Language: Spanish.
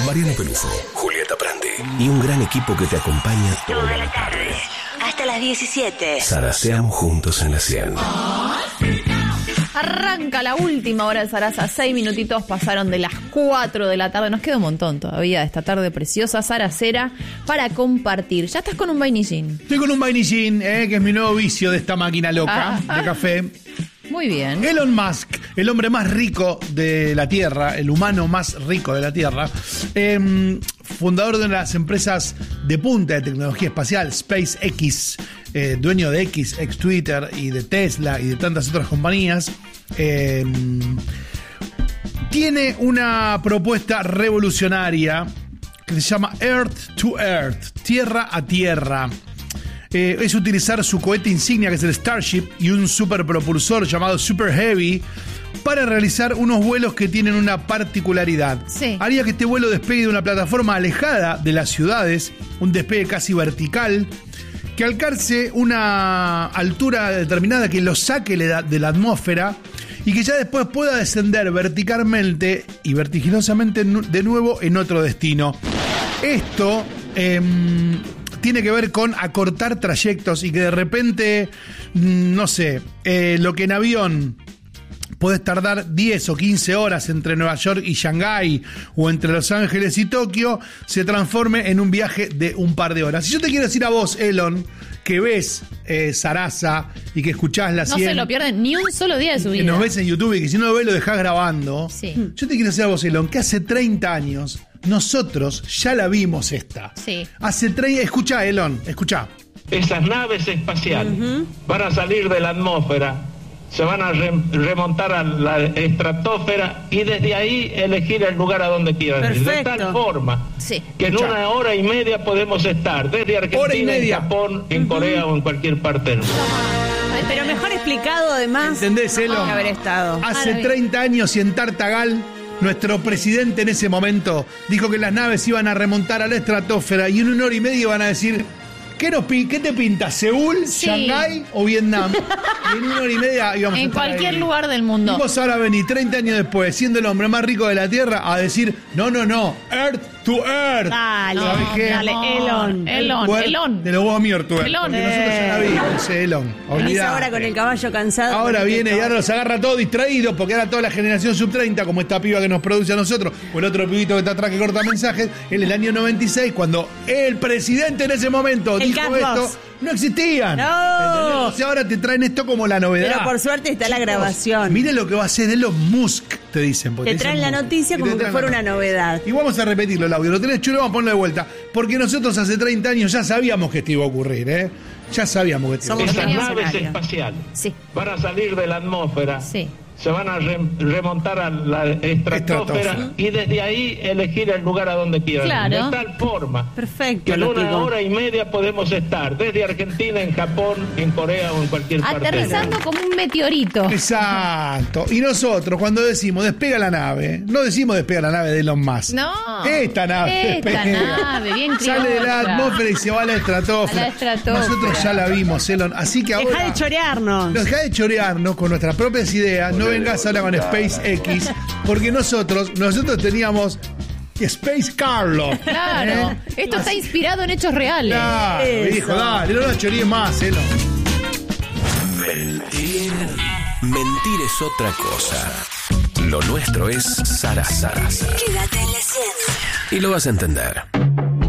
Mariano Pelufo, Julieta Prandi y un gran equipo que te acompaña toda la tarde. Hasta las 17. Zaraseamos juntos en la 100. Arranca la última hora de Sarasa. 6 minutitos pasaron de las 4 de la tarde. Nos queda un montón todavía de esta tarde preciosa saracera para compartir. ¿Ya estás con un vainillín? Estoy con un vainillín, que es mi nuevo vicio de esta máquina loca de café. Muy bien. Elon Musk, el hombre más rico de la Tierra, el humano más rico de la Tierra, fundador de una de las empresas de punta de tecnología espacial, SpaceX, dueño de X, ex Twitter y de Tesla y de tantas otras compañías, tiene una propuesta revolucionaria que se llama Earth to Earth, tierra a tierra. Es utilizar su cohete insignia, que es el Starship, y un superpropulsor llamado Super Heavy para realizar unos vuelos que tienen una particularidad. Sí. Haría que este vuelo despegue de una plataforma alejada de las ciudades, un despegue casi vertical, que alcance una altura determinada que lo saque de la atmósfera y que ya después pueda descender verticalmente y vertiginosamente de nuevo en otro destino. Esto tiene que ver con acortar trayectos y que de repente, no sé, lo que en avión podés tardar 10 o 15 horas entre Nueva York y Shanghái o entre Los Ángeles y Tokio, se transforme en un viaje de un par de horas. Si yo te quiero decir a vos, Elon, que ves Sarasa y que escuchás la 100... No se lo pierden ni un solo día de su vida. Que nos ves en YouTube y que si no lo ves lo dejás grabando. Sí. Yo te quiero decir a vos, Elon, que hace 30 años nosotros ya la vimos esta. Sí. Hace 30... Escuchá, Elon, escuchá. Esas naves espaciales van a salir de la atmósfera, se van a remontar a la estratosfera y desde ahí elegir el lugar a donde quieran ir. De tal forma que en una hora y media podemos estar desde Argentina, en Japón, en Corea o en cualquier parte del mundo. Pero mejor explicado, además. ¿Entendés, Elon? Que haber estado. Hace 30 años y en Tartagal, nuestro presidente en ese momento dijo que las naves iban a remontar a la estratosfera y en una hora y media iban a decir... ¿Qué te pinta? ¿Seúl, Shanghái o Vietnam? Y en una hora y media íbamos a en estar cualquier ahí. lugar del mundo. Y vos ahora venís 30 años después, siendo el hombre más rico de la Tierra, a decir, no, Earth to Earth. Dale, ¿Sabés qué? dale, Elon. Elon. De los huevos míos, tú. Porque Elon. nosotros ya la vimos, ese Elon. Venís Olvidate. ahora con el caballo cansado. Ahora viene y ahora los agarra todos distraídos, porque ahora toda la generación sub-30, como esta piba que nos produce a nosotros, o el otro pibito que está atrás que corta mensajes, en el año 96, cuando el presidente en ese momento El dijo Gas esto, no existían. No. Entonces ahora te traen esto como la novedad. Pero por suerte está la grabación. Miren lo que va a hacer Elon Musk, te dicen. Te traen la noticia como que fuera una novedad. Y vamos a repetirlo el audio. Lo tenés chulo, vamos a ponerlo de vuelta. Porque nosotros hace 30 años ya sabíamos que esto iba a ocurrir, ¿eh? Ya sabíamos que esto iba a ocurrir. Esas naves espaciales van a salir de la atmósfera. Se van a remontar a la estratosfera y desde ahí elegir el lugar a donde quieran. Claro. De tal forma que en lo una explicó. hora y media podemos estar desde Argentina, en Japón, en Corea o en cualquier parte del Aterrizando mundo. como un meteorito. Exacto. Y nosotros cuando decimos despega la nave, no decimos despega la nave de Elon Musk. No. Esta nave Esta despega. nave, bien Sale de la criolla. atmósfera y se va a la estratosfera. A la estratosfera. Nosotros ya la vimos, Elon. Así que ahora... Deja de chorearnos. Deja de chorearnos con nuestras propias ideas. No vengas ahora con SpaceX, porque nosotros teníamos Space Carlo. Claro. Esto está inspirado en hechos reales. Claro, hijo, dale, no la choríes más, Elon. Mentir es otra cosa. Lo nuestro es Sarasa. Quédate en la 100. Y lo vas a entender.